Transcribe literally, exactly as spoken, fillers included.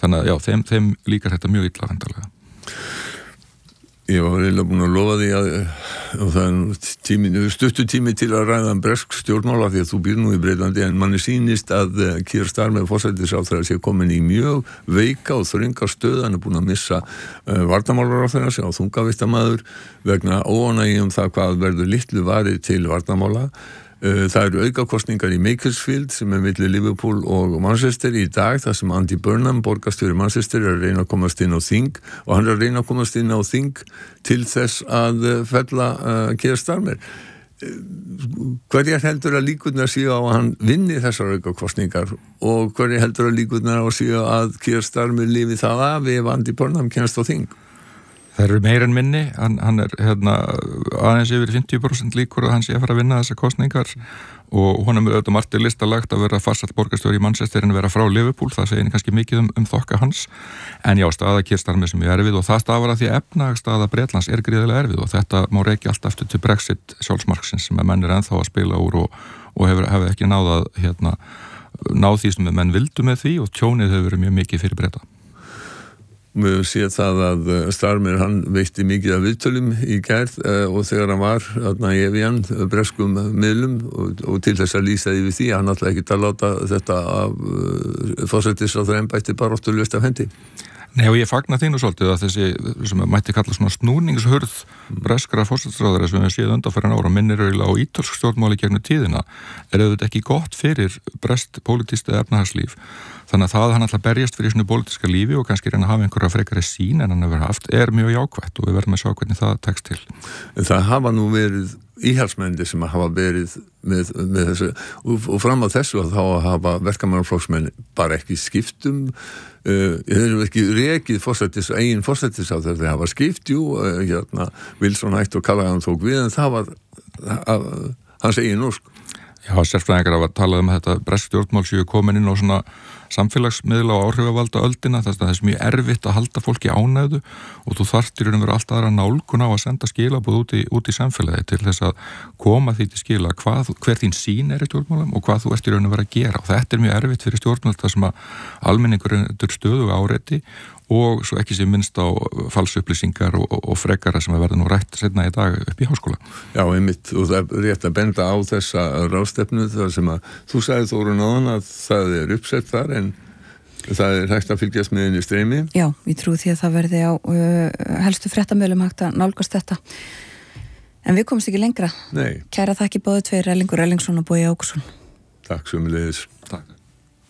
þannig að já, þeim, þeim líkar þetta mjög illa vendarlega. Ég var eiginlega búin að lofa því að og það er tími, stuttu tími til að ræða um bresk stjórnmála því að þú býr nú í Breitlandi en manni sýnist að Keir Starmer forsætisráðherra sé komin í mjög veika og þrönga stöð, hann er búin að missa uh, varnarmálaráðherra sem á þungavistamaður vegna óánægju um það hvað verður litlu varið til varnarmála. Það eru aukakostningar í Macclesfield sem er milli Liverpool og Manchester í dag þar sem Andy Burnham, borgarstjóri Manchester, er að reyna að komast inn á þing og hann er að reyna að komast inn á þing til þess að fella uh, Keir Starmer. Hverjar heldur að líkurnar séu á að hann vinni þessar aukakostningar og hverjar heldur að líkurnar á að séu að Keir Starmer lifi það af ef Andy Burnham kemst á þing? Það eru meir en minni, hann, hann er hérna, aðeins yfir fimmtíu prósent líkur að hann sé að fara að vinna þessar kosningar og honum er auðvitað margt listalagt að vera farsæll borgarstjóri í Manchester en að vera frá Liverpool, það segir kannski mikið um, um þokka hans, en já, staða Keir Starmer sem er erfið og það stafar að því efnahagsstaða Bretlands er gríðarlega erfið og þetta má rekja allt aftur til Brexit sjálfsmarksins sem að menn er ennþá að spila úr og, og hefur, hefur ekki náð að hérna, ná því sem menn vildu með því og tjónið hefur verið mjög mikið fyrir Breta. Við séð það að Starmer hann veitti mikið af viðtölum í gær uh, og þegar hann var þarna í Evian breskum miðlum og, og til þess að lýsa yfir því hann ætlaði ekki að láta þetta af uh, forsætisráðherra embætti baráttulaust af hendi. Nei og ég fagna því nú svolítið að þessi sem mætti kalla svona snúningshurð breskra forsætisráðherra sem við séð undanfarin ára minnir auðvitað á ítölsk stjórnmáli gegnum tíðina er auðvitað ekki gott fyrir brest pólitískt eða efnahagslíf. Þannig að það að hann alltaf berjast fyrir svona pólitíska lífi og kannski reyna að hafa einhverja frekari sín en hann hefur haft er mjög jákvætt og við verðum að sjá hvernig það tekst til. Það hafa nú verið íhaldsmenn sem hafa verið með, með þessu og, og fram að þessu að þá hafa verkamannaflokksmenn bara ekki skiptum uh, þeir eru ekki rekið forsættis, eigin forsættis á þegar þeir hafa skipt jú, uh, hérna, Wilson hægt og Callaghan tók við en það var uh, hans eigin ósk. Já, sérfræðingar hafa talað um að þetta bresk stjórnmál séu komin inn á svona samfélagsmiðla og áhrifavalda öldina þess að það er mjög erfitt að halda fólki ánægðu og þú þarftir að vera alltaf aðra nálgun á að senda skilaboð út í, út í samfélagi til þess að koma því til skila hvað, hver þín sín er í stjórnmálum og hvað þú ert í raun að vera að gera og þetta er mjög erfitt fyrir stjórnmál þar sem að almenningur er stöðuga áreiti og svo ekki sé minnst á falsupplýsingar og, og, og frekara sem að verða nú rætt seinna í dag upp í háskóla. Já, einmitt, og það er rétt að benda á þessa ráðstefnu þar sem að þú sagði Þórunn áðan að það er uppsett þar en það er hægt að fylgjast með inn í streymi. Já, ég trú því að það verði á uh, helstu fréttamöðlum hægt að nálgast þetta. En við komumst ekki lengra. Nei. Kæra þakki báðu tveir Erlingur Erlingsson og Bogi Ákusson. Takk sömuleiðis. Takk.